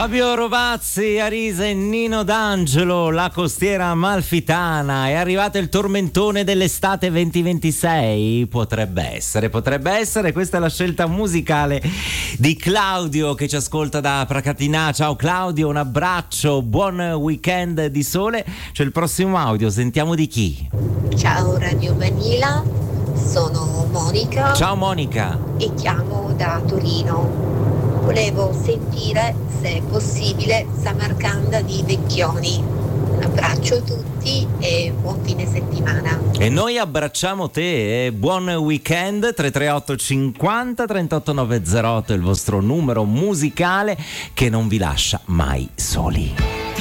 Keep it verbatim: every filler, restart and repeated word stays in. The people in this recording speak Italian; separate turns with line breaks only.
Fabio Rovazzi, Arisa e Nino D'Angelo, la costiera amalfitana. È arrivato il tormentone dell'estate duemilaventisei? Potrebbe essere, potrebbe essere. Questa è la scelta musicale di Claudio che ci ascolta da Pracatina. Ciao Claudio, un abbraccio, buon weekend di sole. C'è il prossimo audio, sentiamo di chi.
Ciao Radio Vanilla, sono Monica.
Ciao Monica.
E chiamo da Torino. Volevo sentire, se è possibile, Samarcanda di Vecchioni. Un abbraccio a tutti e buon fine settimana.
E noi abbracciamo te e buon weekend. Tre tre otto cinquanta trentotto novecentotto il vostro numero musicale che non vi lascia mai soli.